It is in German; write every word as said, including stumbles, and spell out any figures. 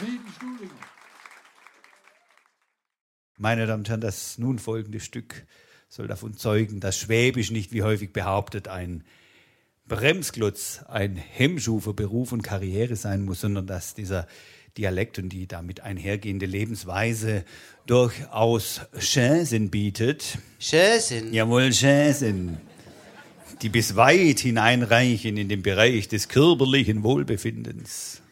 Meine Damen und Herren, das nun folgende Stück soll davon zeugen, dass Schwäbisch nicht, wie häufig behauptet, ein Bremsklotz, ein Hemmschuh für Beruf und Karriere sein muss, sondern dass dieser Dialekt und die damit einhergehende Lebensweise durchaus Chancen bietet. Chancen? Jawohl, Chancen. Die bis weit hineinreichen in den Bereich des körperlichen Wohlbefindens.